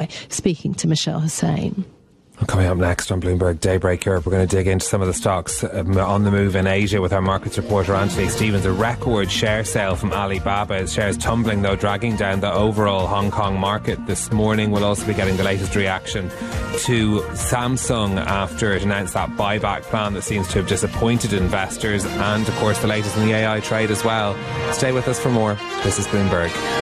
speaking to Michelle Hussain. Coming up next on Bloomberg Daybreak Europe, we're going to dig into some of the stocks on the move in Asia with our markets reporter Anthony Stevens. A record share sale from Alibaba. Its shares tumbling, though, dragging down the overall Hong Kong market this morning. We'll also be getting the latest reaction to Samsung after it announced that buyback plan that seems to have disappointed investors, and of course the latest in the AI trade as well. Stay with us for more. This is Bloomberg.